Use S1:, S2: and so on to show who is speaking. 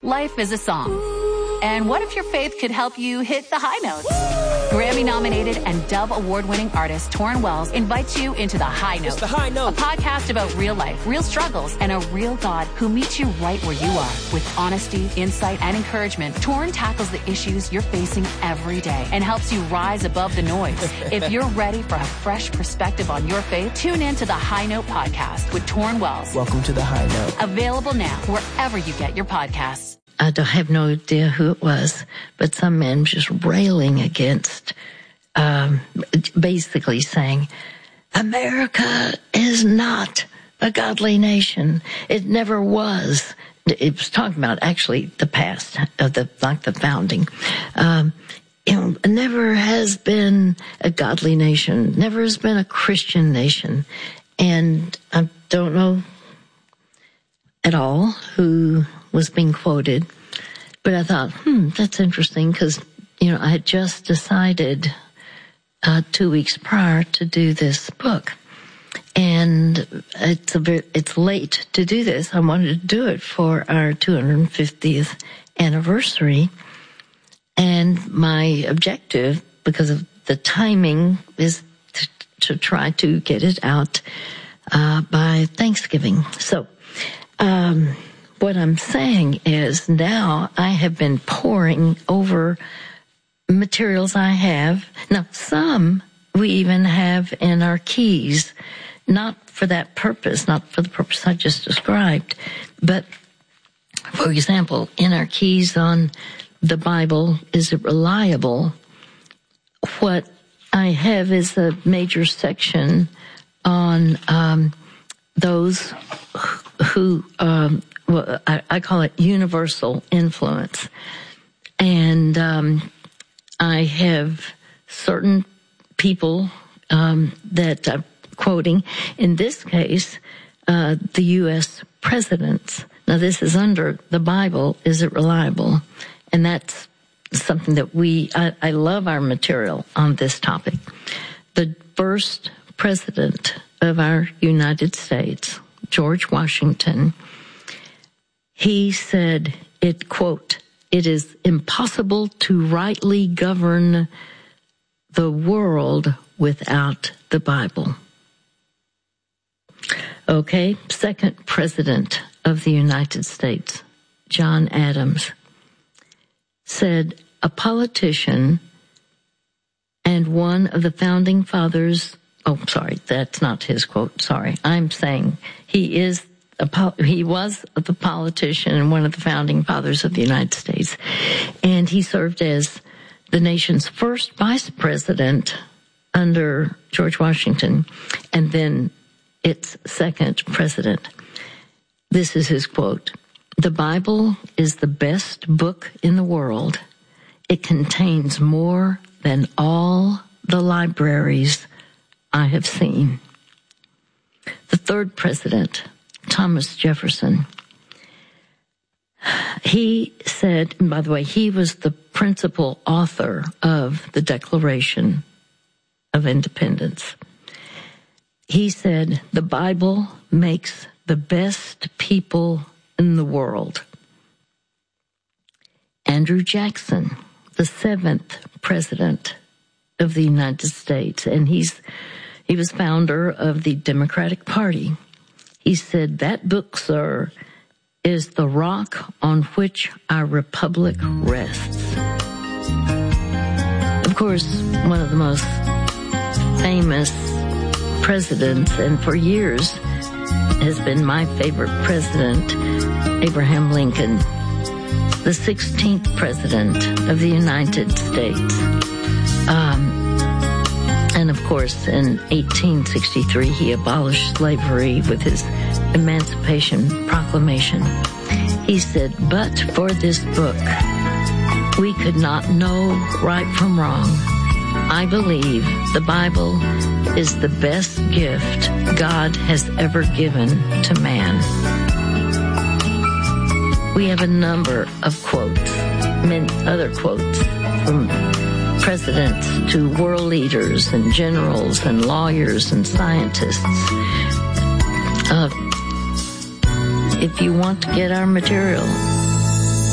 S1: Life is a song. And what if your faith could help you hit the high notes? Grammy-nominated and Dove Award-winning artist Torrin Wells invites you into The High Note.
S2: It's The High Note.
S1: A podcast about real life, real struggles, and a real God who meets you right where you are. With honesty, insight, and encouragement, Torrin tackles the issues you're facing every day and helps you rise above the noise. If you're ready for a fresh perspective on your faith, tune in to The High Note podcast with Torrin Wells.
S2: Welcome to The High Note.
S1: Available now wherever you get your podcasts.
S3: I have no idea who it was, but some men just railing against, basically saying, America is not a godly nation. It never was. It was talking about actually the past of the founding. Never has been a godly nation. Never has been a Christian nation. And I don't know at all who was being quoted, but I thought, that's interesting because, I had just decided 2 weeks prior to do this book, and it's late to do this. I wanted to do it for our 250th anniversary, and my objective, because of the timing, is to try to get it out by Thanksgiving. So, what I'm saying is now I have been poring over materials I have. Now, some we even have in our keys, not for that purpose, not for the purpose I just described, but, for example, in our keys on the Bible, is it reliable? What I have is a major section on those who I call it universal influence. And I have certain people that I'm quoting. In this case, the U.S. presidents. Now, this is under the Bible. Is it reliable? And that's something that I love our material on this topic. The first president of our United States, George Washington, he said, quote, "It is impossible to rightly govern the world without the Bible." Okay, second president of the United States, John Adams, said, "A politician and one of the founding fathers," that's not his quote, sorry. I'm saying he was the politician and one of the founding fathers of the United States. And he served as the nation's first vice president under George Washington, and then its second president. This is his quote: "The Bible is the best book in the world. It contains more than all the libraries I have seen." The third president, Thomas Jefferson, he said, and by the way, he was the principal author of the Declaration of Independence. He said, "The Bible makes the best people in the world." Andrew Jackson, the seventh president of the United States, and he was founder of the Democratic Party. He said, "That book, sir, is the rock on which our republic rests." Of course, one of the most famous presidents, and for years has been my favorite president, Abraham Lincoln, the 16th president of the United States. And of course, in 1863, he abolished slavery with his Emancipation Proclamation. He said, "But for this book, we could not know right from wrong. I believe the Bible is the best gift God has ever given to man." We have a number of quotes, many other quotes from presidents to world leaders and generals and lawyers and scientists. If you want to get our material,